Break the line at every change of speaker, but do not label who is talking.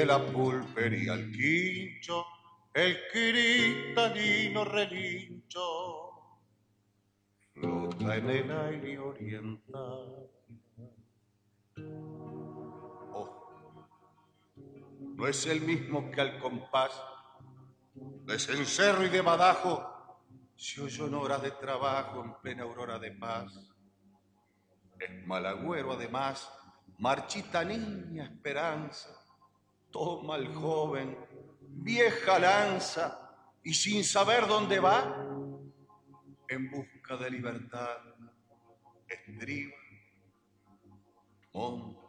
de la pulpería al quincho, el cristalino relincho flota en el aire oriental. Oh, no es el mismo que al compás de cencerro y de badajo se oyó en horas de trabajo en plena aurora de paz. Es malagüero además, marchita niña esperanza, toma al joven, vieja lanza, y sin saber dónde va, en busca de libertad, estriba, monta